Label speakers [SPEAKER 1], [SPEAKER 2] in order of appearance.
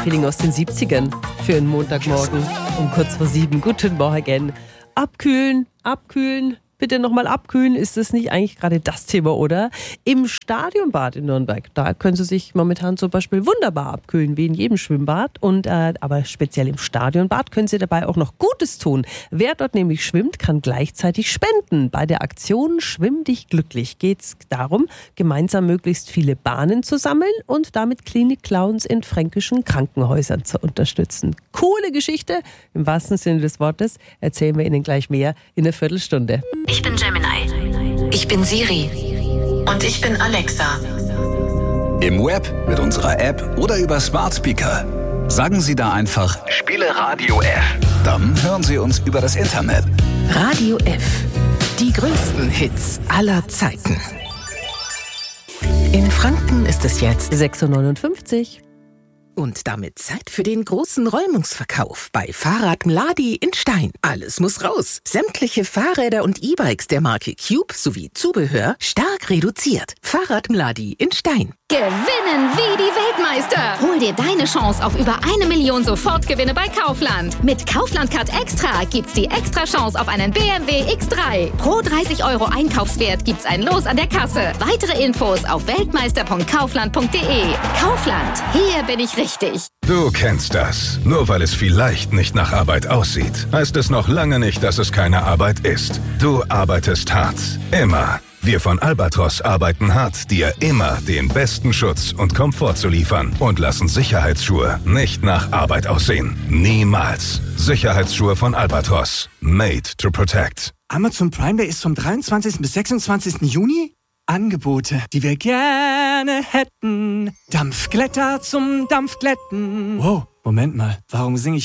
[SPEAKER 1] Retro-Feeling aus den 70ern für einen Montagmorgen um kurz vor 7. Guten Morgen. Abkühlen, bitte nochmal abkühlen. Ist das nicht eigentlich gerade das Thema, oder? Im Stadionbad in Nürnberg, da können Sie sich momentan zum Beispiel wunderbar abkühlen, wie in jedem Schwimmbad. Aber speziell im Stadionbad können Sie dabei auch noch Gutes tun. Wer dort nämlich schwimmt, kann gleichzeitig spenden. Bei der Aktion Schwimm dich glücklich geht es darum, gemeinsam möglichst viele Bahnen zu sammeln und damit Klinik-Clowns in fränkischen Krankenhäusern zu unterstützen. Coole Geschichte, im wahrsten Sinne des Wortes. Erzählen wir Ihnen gleich mehr in einer Viertelstunde.
[SPEAKER 2] Ich bin Gemini. Ich bin Siri.
[SPEAKER 3] Und ich bin Alexa.
[SPEAKER 4] Im Web, mit unserer App oder über Smart Speaker. Sagen Sie da einfach, spiele Radio F. Dann hören Sie uns über das Internet.
[SPEAKER 2] Radio F. Die größten Hits aller Zeiten. In Franken ist es jetzt
[SPEAKER 1] 6:59 Uhr.
[SPEAKER 2] Und damit Zeit für den großen Räumungsverkauf bei Fahrrad Mladi in Stein. Alles muss raus. Sämtliche Fahrräder und E-Bikes der Marke Cube sowie Zubehör stark reduziert. Fahrrad Mladi in Stein.
[SPEAKER 5] Gewinnen wie die Weltmeister. Hol dir deine Chance auf über 1 Million Sofortgewinne bei Kaufland. Mit Kaufland Card Extra gibt's die extra Chance auf einen BMW X3. Pro 30 € Einkaufswert gibt's ein Los an der Kasse. Weitere Infos auf weltmeister.kaufland.de. Kaufland, hier bin ich richtig.
[SPEAKER 6] Du kennst das. Nur weil es vielleicht nicht nach Arbeit aussieht, heißt es noch lange nicht, dass es keine Arbeit ist. Du arbeitest hart. Immer. Wir von Albatros arbeiten hart, dir immer den besten Schutz und Komfort zu liefern und lassen Sicherheitsschuhe nicht nach Arbeit aussehen. Niemals. Sicherheitsschuhe von Albatros. Made to protect.
[SPEAKER 7] Amazon Prime Day ist vom 23. bis 26. Juni. Angebote, die wir gerne hätten. Dampfglätter zum Dampfglätten. Wow, Moment mal, warum singe ich